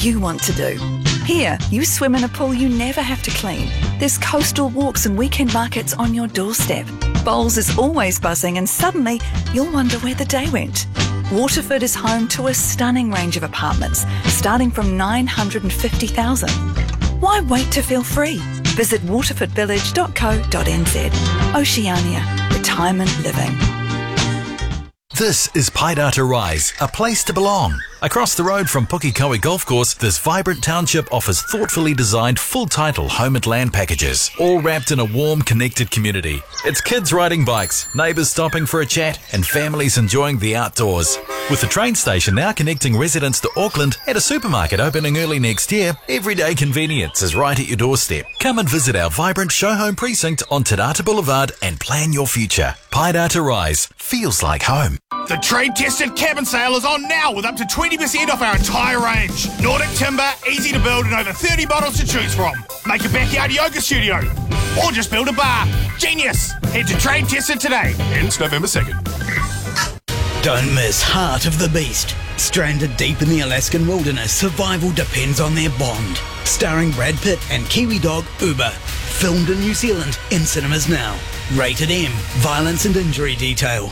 you want to do. Here, you swim in a pool you never have to clean. There's coastal walks and weekend markets on your doorstep. Bowls is always buzzing and suddenly you'll wonder where the day went. Waterford is home to a stunning range of apartments, starting from $950,000. Why wait to feel free? Visit waterfordvillage.co.nz. Oceania. Retirement living. This is Paidata Rise, a place to belong. Across the road from Pukekohe Golf Course, this vibrant township offers thoughtfully designed full-title home and land packages, all wrapped in a warm, connected community. It's kids riding bikes, neighbours stopping for a chat, and families enjoying the outdoors. With the train station now connecting residents to Auckland and a supermarket opening early next year, everyday convenience is right at your doorstep. Come and visit our vibrant show home precinct on Te Rata Boulevard and plan your future. Paidata Rise feels like home. The trade-tested cabin sale is on now with up to 20% off our entire range. Nordic timber, easy to build and over 30 models to choose from. Make a backyard yoga studio or just build a bar. Genius! Head to Trade Tested today. Ends November 2nd. Don't miss Heart of the Beast. Stranded deep in the Alaskan wilderness, survival depends on their bond. Starring Brad Pitt and Kiwi dog Uber. Filmed in New Zealand, in cinemas now. Rated M. Violence and injury detail.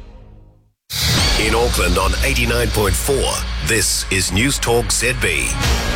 In Auckland on 89.4, this is News Talk ZB.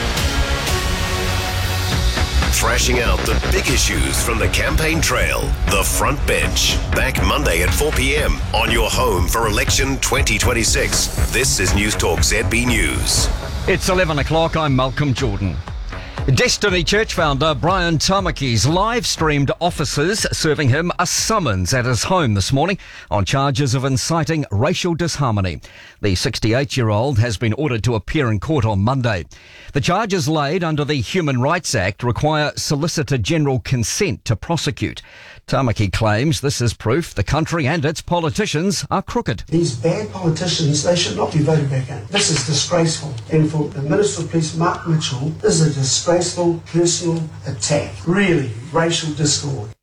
Thrashing out the big issues from the campaign trail, The Front Bench. Back Monday at 4 p.m. on your home for election 2026. This is News Talk ZB News. It's 11 o'clock, I'm Malcolm Jordan. Destiny Church founder Brian Tamaki's live-streamed officers serving him a summons at his home this morning on charges of inciting racial disharmony. The 68-year-old has been ordered to appear in court on Monday. The charges laid under the Human Rights Act require Solicitor General consent to prosecute. Tamaki claims this is proof the country and its politicians are crooked. These bad politicians, they should not be voted back in. This is disgraceful. And for the Minister of Police, Mark Mitchell, this is a disgraceful personal attack. Really, racial discord.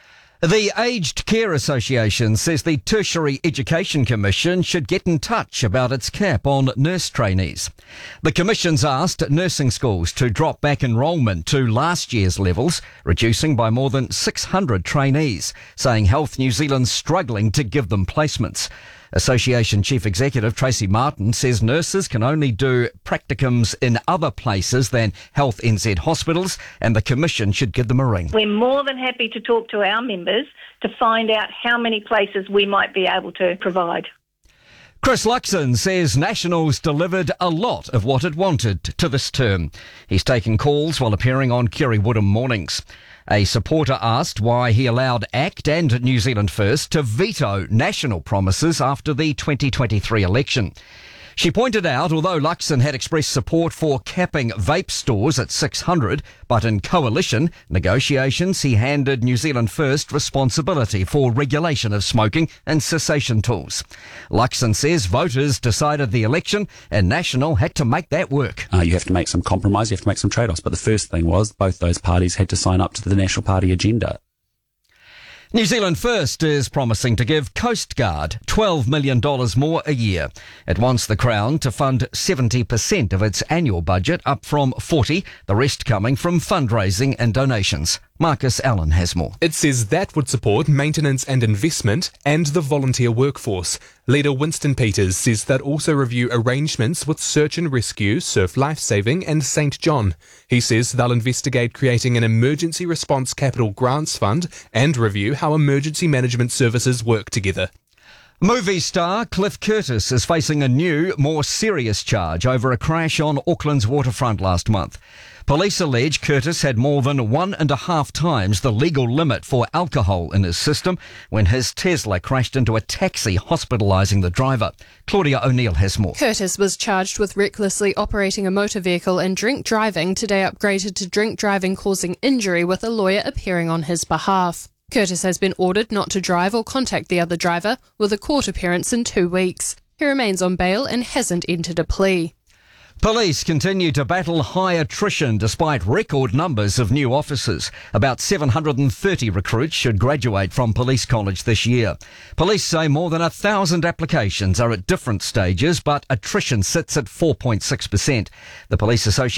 The Aged Care Association says the Tertiary Education Commission should get in touch about its cap on nurse trainees. The Commission's asked nursing schools to drop back enrolment to last year's levels, reducing by more than 600 trainees, saying Health New Zealand's struggling to give them placements. Association Chief Executive Tracy Martin says nurses can only do practicums in other places than Health NZ hospitals, and the Commission should give them a ring. We're more than happy to talk to our members to find out how many places we might be able to provide. Chris Luxon says Nationals delivered a lot of what it wanted to this term. He's taking calls while appearing on Kerry Woodham Mornings. A supporter asked why he allowed ACT and New Zealand First to veto national promises after the 2023 election. She pointed out, although Luxon had expressed support for capping vape stores at 600, but in coalition negotiations he handed New Zealand First responsibility for regulation of smoking and cessation tools. Luxon says voters decided the election and National had to make that work. You have to make some compromise, you have to make some trade-offs, but the first thing was both those parties had to sign up to the National Party agenda. New Zealand First is promising to give Coast Guard $12 million more a year. It wants the Crown to fund 70% of its annual budget, up from 40%, the rest coming from fundraising and donations. Marcus Allen has more. It says that would support maintenance and investment and the volunteer workforce. Leader Winston Peters says that also review arrangements with Search and Rescue, Surf Lifesaving and St John. He says they'll investigate creating an emergency response capital grants fund and review how emergency management services work together. Movie star Cliff Curtis is facing a new, more serious charge over a crash on Auckland's waterfront last month. Police allege Curtis had more than 1.5 times the legal limit for alcohol in his system when his Tesla crashed into a taxi, hospitalising the driver. Claudia O'Neill has more. Curtis was charged with recklessly operating a motor vehicle and drink driving, today upgraded to drink driving causing injury, with a lawyer appearing on his behalf. Curtis has been ordered not to drive or contact the other driver, with a court appearance in 2 weeks. He remains on bail and hasn't entered a plea. Police continue to battle high attrition despite record numbers of new officers. About 730 recruits should graduate from Police College this year. Police say more than 1,000 applications are at different stages, but attrition sits at 4.6%. The Police Association